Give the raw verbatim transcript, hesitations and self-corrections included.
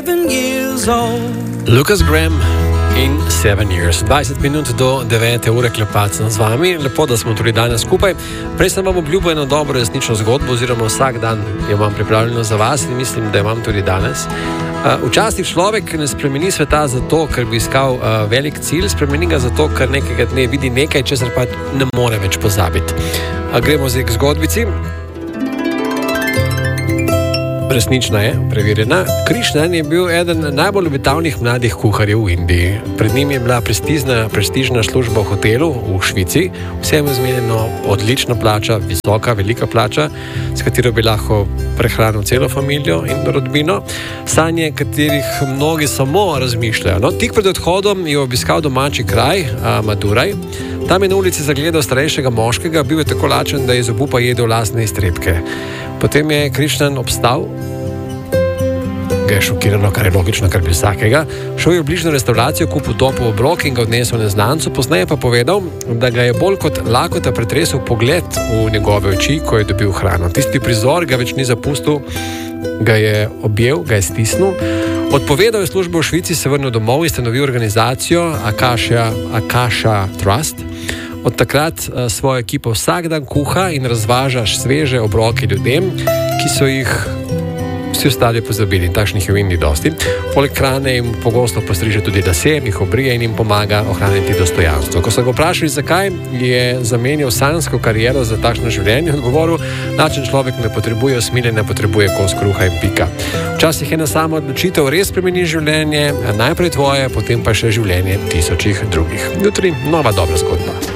Lucas Graham in Seven Years. dvajset minut do devete ure klepacem z vami. Lepo, da smo tudi danes skupaj. Prej sem vam obljubil eno dobro resnično zgodbo, oziroma vsak dan jo imam pripravljeno za vas in mislim, da jo imam tudi danes. Včasih človek ne spremeni sveta zato, ker bi iskal uh, velik cilj, spremeni ga zato, ker nekega dne vidi nekaj, česar pa ne more več pozabiti. Uh, gremo zdaj k zgodbici. Resnična je, preverjena. Krišnan je bil eden najbolj obetavnih mladih kuharjev v Indiji. Pred njim je bila prestižna, prestižna služba v hotelu v Švici, vsem izmenjeno odlična plača, visoka, velika plača, s katero bi lahko prehranil celo familijo in rodbino, sanje, katerih mnogi samo razmišljajo. No, tik pred odhodom je obiskal domači kraj, Maduraj. Tam je na ulici zagledal starejšega moškega, bil je tako lačen, da je iz obupa jedel lastne iztrebke. Potem je Krišnan obstal, ga je šokiralo, kar je logično, kar bi vsakega, šel je v bližnjo restauracijo, kupil topel obrok in ga odnesel neznancu, pozneje pa povedal, da ga je bolj kot lakota pretresel pogled v njegove oči, ko je dobil hrano. Tisti prizor ga več ni zapustil, ga je objel, ga je stisnil. Odpovedal je službo v Švici, se vrnil domov in ustanovil organizacijo Akasha, Akasha Trust. Od takrat uh, svojo ekipo vsak dan kuha in razvaža sveže obroke ljudem, ki so jih vsi ostali pozabili. Takšnih je v Indiji dosti. Poleg hrane jim pogosto postriže tudi lase, jih obrije in jim pomaga ohraniti dostojanstvo. Ko so ga vprašali, zakaj je zamenjal sanjsko kariero za takšno življenje, odgovoril, način človek ne potrebuje usmiljenja, potrebuje kos kruha in pika. Včasih ena sama odločitev res spremeni življenje, najprej tvoje, potem pa še življenje tisočih drugih. Jutri nova dobra zgodba.